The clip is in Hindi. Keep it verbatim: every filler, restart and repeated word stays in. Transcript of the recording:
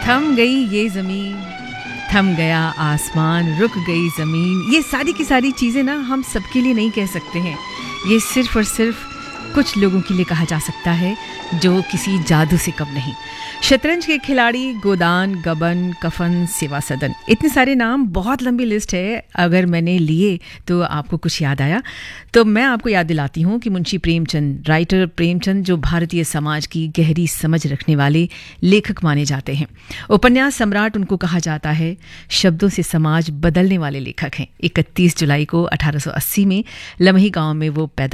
थम गई ये ज़मीन, थम गया आसमान, रुक गई ज़मीन, ये सारी की सारी चीज़ें ना हम सबके लिए नहीं कह सकते हैं। ये सिर्फ़ और सिर्फ कुछ लोगों के लिए कहा जा सकता है जो किसी जादू से कम नहीं। शतरंज के खिलाड़ी, गोदान, गबन, कफन, सेवा सदन, इतने सारे नाम, बहुत लंबी लिस्ट है। अगर मैंने लिए तो आपको कुछ याद आया तो मैं आपको याद दिलाती हूँ कि मुंशी प्रेमचंद, राइटर प्रेमचंद जो भारतीय समाज की गहरी समझ रखने वाले लेखक माने जाते हैं। उपन्यास सम्राट उनको कहा जाता है। शब्दों से समाज बदलने वाले लेखक हैं। इकतीस जुलाई को अठारह सौ अस्सी में लमही गांव में वो पैदा